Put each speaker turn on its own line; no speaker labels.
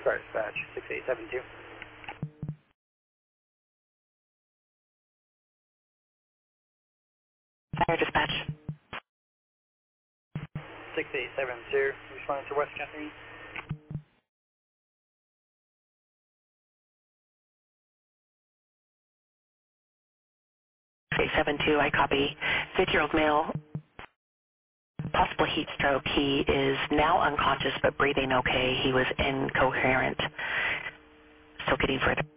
Sorry, dispatch, 6872.
Fire dispatch.
6872, responding to West Catherine.
6872, I copy. 50-year-old male, possible heat stroke. He is now unconscious but breathing okay. He was incoherent. Still getting further.